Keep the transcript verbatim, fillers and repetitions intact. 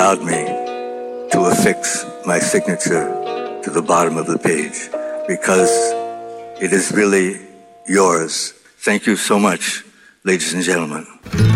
allowed me to affix my signature to the bottom of the page, because it is really yours. Thank you so much, ladies and gentlemen.